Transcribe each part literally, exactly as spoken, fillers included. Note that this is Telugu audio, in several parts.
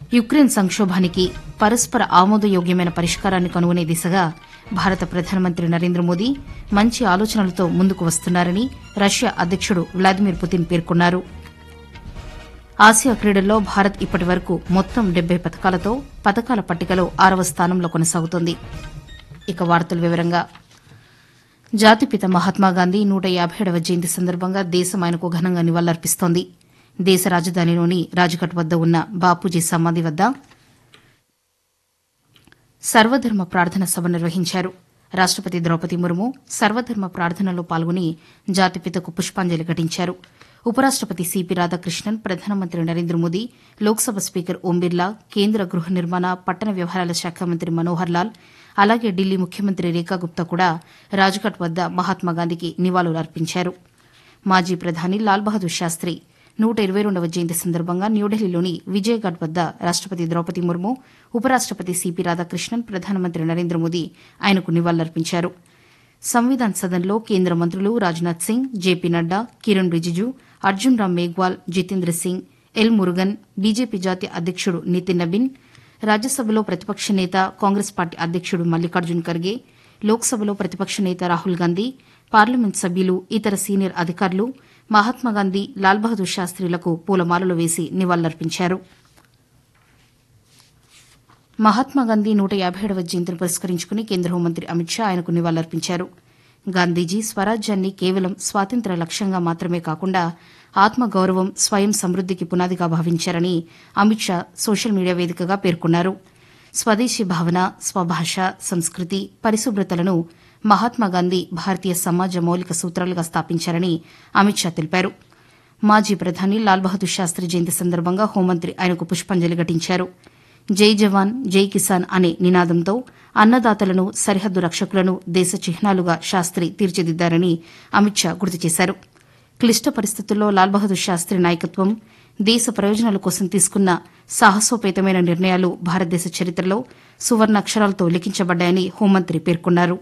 యుక్రెయిన్ సంక్షోభానికి పరస్పర ఆమోదయోగ్యమైన పరిష్కారాన్ని కనుగొనే దిశగా భారత ప్రధానమంత్రి నరేంద్ర మోదీ మంచి ఆలోచనలతో ముందుకు వస్తున్నారని రష్యా అధ్యకుడు వ్లాదిమిర్ పుతిన్ పేర్కొన్నారు. ఆసియా క్రీడల్లో భారత్ ఇప్పటి వరకు మొత్తం డెబ్బై పతకాలతో పతకాల పట్టికలో ఆరవ స్థానంలో కొనసాగుతోంది. ఇక వార్తల వివరంగా జాతిపిత మహాత్మాగాంధీ నూట యాబై ఏడవ జయంతి సందర్భంగా దేశం ఆయనకు ఘనంగా నివాళులర్పిస్తోంది. దేశ రాజధానిలోని రాజ్ఘాట్ వద్ద ఉన్న బాపూజీ సమాధి వద్ద సర్వధర్మ ప్రార్థన సభ నిర్వహించారు. రాష్టపతి ద్రౌపది ముర్ము సర్వధర్మ ప్రార్థనలో పాల్గొని జాతిపితకు పుష్పాంజలి ఘటించారు. ఉపరాష్టపతి సిపి రాధాకృష్ణన్, ప్రధానమంత్రి నరేంద్ర మోదీ, లోక్సభ స్పీకర్ ఓం బిర్లా, కేంద్ర గృహ నిర్మాణ, పట్టణ వ్యవహారాల శాఖ మంత్రి మనోహర్ లాల్, అలాగే ఢిల్లీ ముఖ్యమంత్రి రేఖా గుప్తా కూడా రాజ్ఘాట్ వద్ద మహాత్మాగాంధీకి నివాళులర్పించారు. మాజీ ప్రధాని లాల్ బహదూర్ శాస్త్రి నూట ఇరవై రెండవ జయంతి సందర్భంగా న్యూఢిల్లీలోని విజయఘాట్ వద్ద రాష్టపతి ద్రౌపది ముర్ము, ఉపరాష్టపతి సిపి రాధాకృష్ణన్, ప్రధానమంత్రి నరేంద్ర మోదీ ఆయనకు నివాళులర్పించారు. సంవిధాన్ సదన్లో కేంద్ర మంత్రులు Rajnath Singh, JP Nadda, Kiran Rijiju, Arjun Ram Meghwal, Jitendra Singh, L Murugan, BJP జాతీయ అధ్యకుడు నితిన్ నబీన్, రాజ్యసభలో ప్రతిపక్ష నేత కాంగ్రెస్ పార్టీ అధ్యకుడు మల్లికార్జున్ ఖర్గే, లోక్సభలో ప్రతిపక్ష నేత రాహుల్ గాంధీ, పార్లమెంట్ సభ్యులు, ఇతర సీనియర్ అధికారులు మహాత్మాగాంధీ, లాల్ బహదూర్ శాస్త్రిలకు పూలమాలలు వేసి నివాళులర్పించారు. మహాత్మాగాంధీ నూట యాబై ఏడవ జయంతిని పురస్కరించుకుని కేంద్ర హోంమంత్రి అమిత్ షా ఆయనకు నివాళులర్పించారు. గాంధీజీ స్వరాజ్యాన్ని కేవలం స్వాతంత్ర్య లక్ష్యంగా మాత్రమే కాకుండా ఆత్మగౌరవం, స్వయం సమృద్దికి పునాదిగా భావించారని అమిత్ షా సోషల్ మీడియా వేదికగా పేర్కొన్నారు. స్వదేశీ భావన, స్వభాష, సంస్కృతి, పరిశుభ్రతలను మహాత్మాగాంధీ భారతీయ సమాజ మౌలిక సూత్రాలుగా స్థాపించారని అమిత్ షా తెలిపారు. మాజీ ప్రధాని లాల్ బహదూర్ శాస్త్రి జయంతి సందర్భంగా హోంమంత్రి ఆయనకు పుష్పాంజలి ఘటించారు. జై జవాన్ జై కిసాన్ అనే నినాదంతో అన్నదాతలను, సరిహద్దు రక్షకులను దేశ చిహ్నాలుగా శాస్త్రి తీర్చిదిద్దారని అమిత్ షా గుర్తు చేశారు. క్లిష్ట పరిస్థితుల్లో లాల్ బహదూర్ శాస్త్రి నాయకత్వం, దేశ ప్రయోజనాల కోసం తీసుకున్న సాహసోపేతమైన నిర్ణయాలు భారతదేశ చరిత్రలో సువర్ణాక్షరాలతో లిఖించబడ్డాయని హోంమంత్రి పేర్కొన్నారు.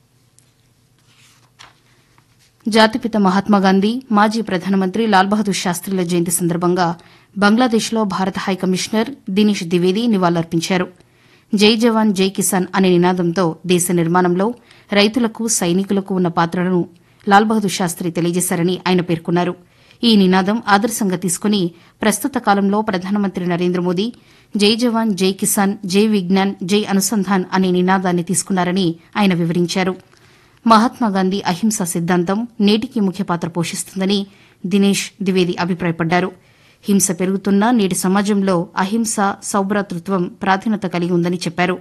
జాతిపిత మహాత్మాగాంధీ, మాజీ ప్రధానమంత్రి లాల్ బహదూర్ శాస్త్రిల జయంతి సందర్భంగా బంగ్లాదేశ్లో భారత హైకమిషనర్ దినేష్ ద్వివేది నివాళులర్పించారు. జై జవాన్ జై కిసాన్ అనే నినాదంతో దేశ నిర్మాణంలో రైతులకు, సైనికులకు ఉన్న పాత్రను లాల్ బహదూర్ శాస్త్రి తెలియజేశారని ఆయన పేర్కొన్నారు. ఈ నినాదం ఆదర్శంగా తీసుకుని ప్రస్తుత కాలంలో ప్రధానమంత్రి నరేంద్ర మోదీ జై జవాన్ జై కిసాన్, జై విజ్ఞాన్, జై అనుసంధాన్ అనే నినాదాన్ని తీసుకున్నారని ఆయన వివరించారు. మహాత్మాగాంధీ అహింసా సిద్దాంతం నేటికీ ముఖ్య పాత్ర పోషిస్తుందని దినేష్ ద్వివేది అభిప్రాయపడ్డారు. హింస పెరుగుతున్న నేటి సమాజంలో అహింస, సౌభ్రాతృత్వం ప్రాధాన్యత కలిగి ఉందని చెప్పారు.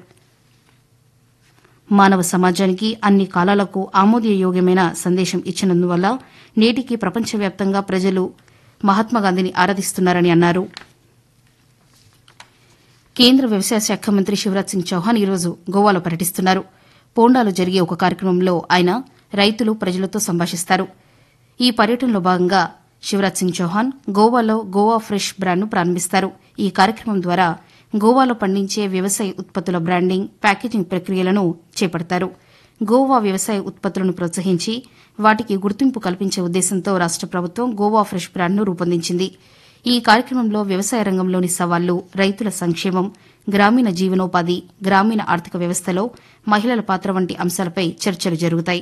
మానవ సమాజానికి అన్ని కాలాలకు ఆమోదయోగ్యమైన సందేశం ఇచ్చినందువల్ల నేటికి ప్రపంచవ్యాప్తంగా ప్రజలు మహాత్మాగాంధీని ఆరాధిస్తున్నారని అన్నారు. కేంద్ర వ్యవసాయ శాఖ మంత్రి శివరాజ్ సింగ్ చౌహాన్ ఈరోజు గోవాలో పర్యటిస్తున్నారు. పోండాలో జరిగే ఒక కార్యక్రమంలో ఆయన రైతులు, ప్రజలతో సంభాషిస్తారు. ఈ పర్యటనలో భాగంగా శివరాజ్ సింగ్ చౌహాన్ గోవాలో గోవా ఫ్రెష్ బ్రాండ్ను ప్రారంభిస్తారు. ఈ కార్యక్రమం ద్వారా గోవాలో పండించే వ్యవసాయ ఉత్పత్తుల బ్రాండింగ్, ప్యాకేజింగ్ ప్రక్రియలను చేపడతారు. గోవా వ్యవసాయ ఉత్పత్తులను ప్రోత్సహించి వాటికి గుర్తింపు కల్పించే ఉద్దేశంతో రాష్ట ప్రభుత్వం గోవా ఫ్రెష్ బ్రాండ్ను రూపొందించింది. ఈ కార్యక్రమంలో వ్యవసాయ రంగంలోని సవాళ్లు, రైతుల సంక్షేమం, గ్రామీణ జీవనోపాధి, గ్రామీణ ఆర్థిక వ్యవస్థలో మహిళల పాత్ర వంటి అంశాలపై చర్చలు జరుగుతాయి.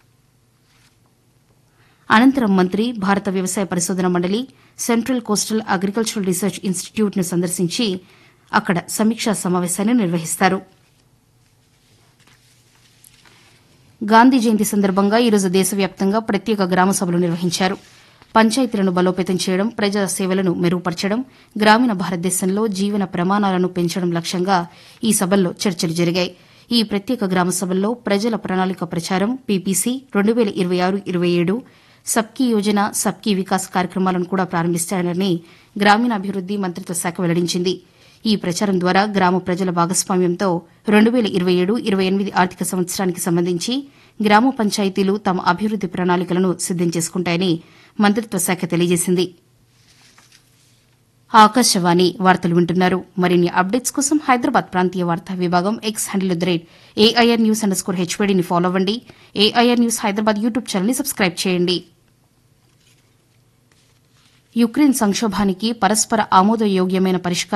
అనంతరం మంత్రి భారత వ్యవసాయ పరిశోధన మండలి, సెంట్రల్ కోస్టల్ అగ్రికల్చరల్ రీసెర్చ్ ఇన్స్టిట్యూట్ను సందర్శించి అక్కడ సమీక్షా సమావేశాన్ని నిర్వహిస్తారు. గాంధీ జయంతి సందర్భంగా ఈరోజు దేశవ్యాప్తంగా ప్రత్యేక గ్రామ సభలు నిర్వహించారు. పంచాయతీలను బలోపేతం చేయడం, ప్రజా సేవలను మెరుగుపరచడం, గ్రామీణ భారతదేశంలో జీవన ప్రమాణాలను పెంచడం లక్ష్యంగా ఈ సభల్లో చర్చలు జరిగాయి. ఈ ప్రత్యేక గ్రామ సభల్లో ప్రజల ప్రణాళిక ప్రచారం, పీపీసీ రెండు వేల ఇరవై ఆరు ఇరవై ఏడు, సబ్కీ యోజన, సబ్కీ వికాస్ కార్యక్రమాలను కూడా ప్రారంభిస్తారని గ్రామీణాభివృద్ది మంత్రిత్వ శాఖ వెల్లడించింది. ఈ ప్రచారం ద్వారా గ్రామ ప్రజల భాగస్వామ్యంతో రెండు వేల ఇరవై ఏడు ఇరవై ఎనిమిది ఆర్థిక సంవత్సరానికి సంబంధించి గ్రామ పంచాయతీలు తమ అభివృద్ది ప్రణాళికలను సిద్దం చేసుకుంటాయని మంత్రిత్వ శాఖ తెలియజేసింది. ఆకాశవాణి వార్తలు వింటున్నారు. మరిన్ని అప్డేట్స్ కోసం హైదరాబాద్ ప్రాంతీయ వార్తా విభాగం X handle at the rate AIR news under score హెచ్వీడీని follow అవ్వండి. ఏఐఆర్ న్యూస్ హైదరాబాద్ యూట్యూబ్ ఛానల్ని సబ్స్క్రైబ్ చేయండి. యుక్రెయిన్ సంక్షోభానికి పరస్పర ఆమోదయోగ్యమైన పరిష్కారం